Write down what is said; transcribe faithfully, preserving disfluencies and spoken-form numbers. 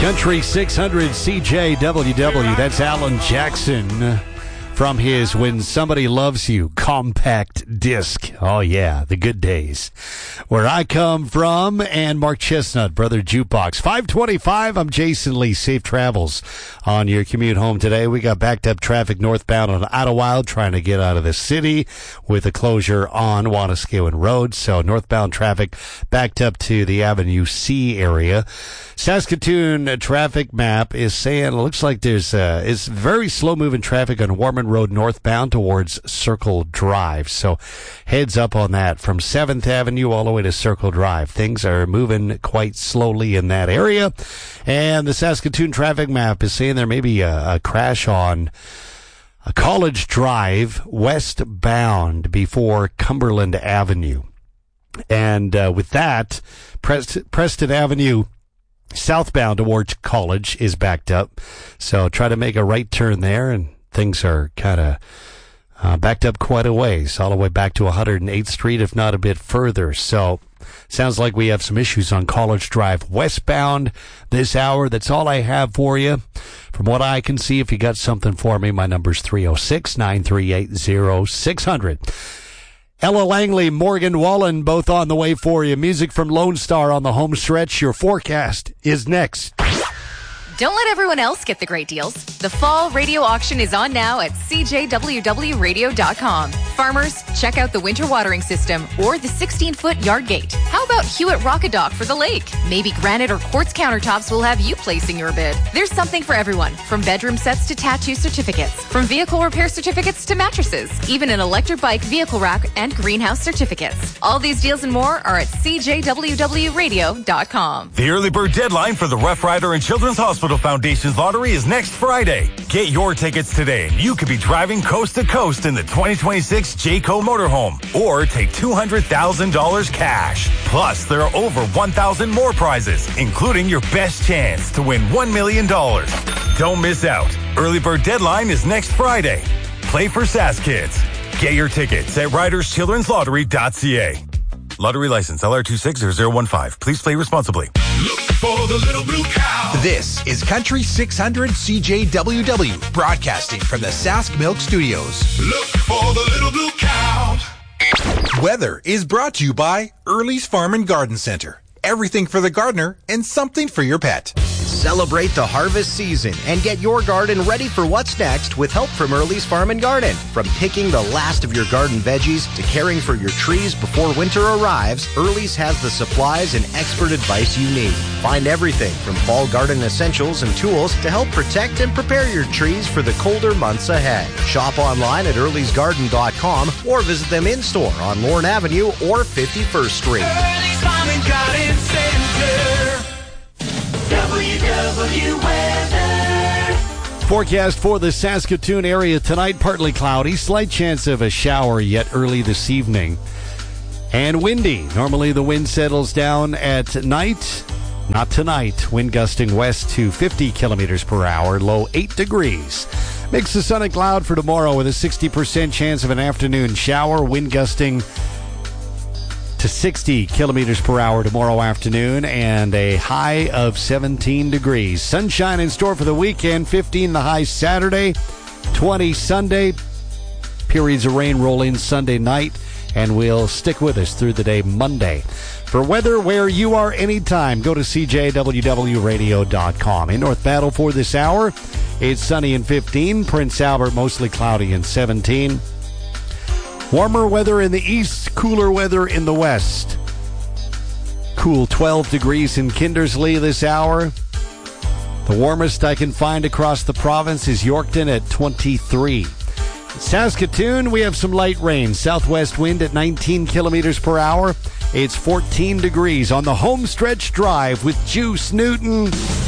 Country six hundred C J W W. That's Alan Jackson from his When Somebody Loves You compact disc. Oh, yeah, the good days. Where I Come From, and Mark Chestnut, Brother Jukebox. five twenty-five, I'm Jason Lee. Safe travels on your commute home today. We got backed up traffic northbound on Idlewild trying to get out of the city with a closure on Waniskewen Road. So northbound traffic backed up to the Avenue C area. Saskatoon traffic map is saying it looks like there's uh, it's very slow-moving traffic on Warman Road northbound towards Circle Drive. So heads up on that from seventh Avenue all the way to Circle Drive. Things are moving quite slowly in that area. And the Saskatoon traffic map is saying there may be a, a crash on a College Drive westbound before Cumberland Avenue. And uh, with that, Prest- Preston Avenue southbound towards College is backed up. So try to make a right turn there, and things are kind of uh, backed up quite a ways, all the way back to one hundred eighth Street, if not a bit further. So sounds like we have some issues on College Drive westbound this hour. That's all I have for you. From what I can see, if you got something for me, my number's three oh six, nine three eight, oh six hundred. Ella Langley, Morgan Wallen, both on the way for you. Music from Lone Star on the home stretch. Your forecast is next. Don't let everyone else get the great deals. The fall radio auction is on now at C J W W radio dot com. Farmers, check out the winter watering system or the sixteen-foot yard gate. How about Hewitt Rockadock for the lake? Maybe granite or quartz countertops will have you placing your bid. There's something for everyone, from bedroom sets to tattoo certificates, from vehicle repair certificates to mattresses, even an electric bike vehicle rack and greenhouse certificates. All these deals and more are at C J W W radio dot com. The early bird deadline for the Rough Rider and Children's Hospital Foundation's lottery is next Friday. Get your tickets today. You could be driving coast to coast in the twenty twenty-six Jayco motorhome, or take two hundred thousand dollars cash. Plus, there are over one thousand more prizes, including your best chance to win one million dollars. Don't miss out. Early bird deadline is next Friday. Play for Sask Kids. Get your tickets at riders children's lottery dot c a. Lottery license L R two six zero zero one five. Please play responsibly. Look for the little blue cow. This is Country six hundred C J W W, broadcasting from the Sask Milk Studios. Look for the little blue cow. Weather is brought to you by Early's Farm and Garden Center. Everything for the gardener and something for your pet. Celebrate the harvest season and get your garden ready for what's next with help from Early's Farm and Garden. From picking the last of your garden veggies to caring for your trees before winter arrives, Early's has the supplies and expert advice you need. Find everything from fall garden essentials and tools to help protect and prepare your trees for the colder months ahead. Shop online at earlys garden dot com or visit them in-store on Lorne Avenue or fifty-first Street. Early's Farm and Garden Center. W W Weather. Forecast for the Saskatoon area tonight, partly cloudy, slight chance of a shower yet early this evening, and windy. Normally the wind settles down at night. Not tonight. Wind gusting west to fifty kilometers per hour, low eight degrees. Mix of sun and cloud for tomorrow with a sixty percent chance of an afternoon shower. Wind gusting to sixty kilometers per hour tomorrow afternoon, and a high of seventeen degrees. Sunshine in store for the weekend, fifteen the high Saturday, twenty Sunday. Periods of rain roll in Sunday night, and will stick with us through the day Monday. For weather where you are anytime, go to C J W W radio dot com. In North Battle for this hour, it's sunny and fifteen. Prince Albert, mostly cloudy and seventeen. Warmer weather in the east, cooler weather in the west. Cool twelve degrees in Kindersley this hour. The warmest I can find across the province is Yorkton at twenty-three. In Saskatoon, we have some light rain. Southwest wind at nineteen kilometers per hour. It's fourteen degrees on the home stretch drive with Juice Newton.